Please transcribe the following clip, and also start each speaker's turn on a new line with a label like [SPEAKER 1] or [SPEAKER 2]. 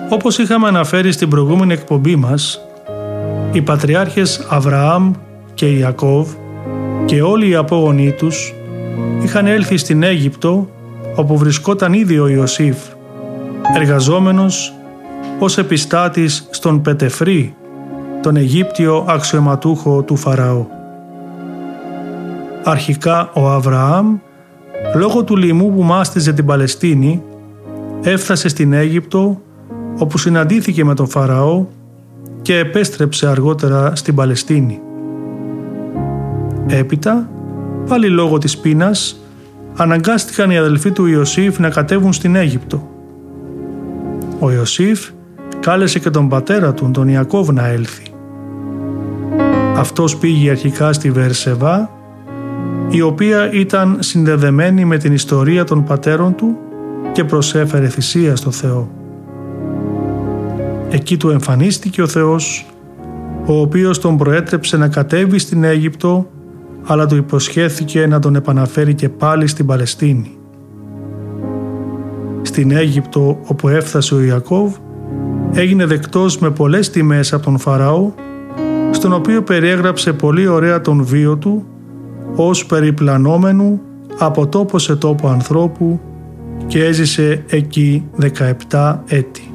[SPEAKER 1] Όπως είχαμε αναφέρει στην προηγούμενη εκπομπή μας, οι πατριάρχες Αβραάμ και Ιακώβ και όλοι οι απόγονοί τους είχαν έλθει στην Αίγυπτο, όπου βρισκόταν ήδη ο Ιωσήφ, εργαζόμενος ως επιστάτης στον Πετεφρή, τον Αιγύπτιο αξιωματούχο του Φαραώ. Αρχικά ο Αβραάμ, λόγω του λοιμού που μάστιζε την Παλαιστίνη, έφτασε στην Αίγυπτο, όπου συναντήθηκε με τον Φαραώ και επέστρεψε αργότερα στην Παλαιστίνη. Έπειτα, πάλι λόγω της πείνας, αναγκάστηκαν οι αδελφοί του Ιωσήφ να κατέβουν στην Αίγυπτο. Ο Ιωσήφ κάλεσε και τον πατέρα του, τον Ιακώβ, να έλθει. Αυτός πήγε αρχικά στη Βεερσεβά, η οποία ήταν συνδεδεμένη με την ιστορία των πατέρων του και προσέφερε θυσία στο Θεό. Εκεί του εμφανίστηκε ο Θεός, ο οποίος τον προέτρεψε να κατέβει στην Αίγυπτο, αλλά του υποσχέθηκε να τον επαναφέρει και πάλι στην Παλαιστίνη. Στην Αίγυπτο, όπου έφτασε ο Ιακώβ, έγινε δεκτός με πολλές τιμές από τον Φαραώ, στον οποίο περιέγραψε πολύ ωραία τον βίο του, ως περιπλανόμενου από τόπο σε τόπο ανθρώπου, και έζησε εκεί 17 έτη.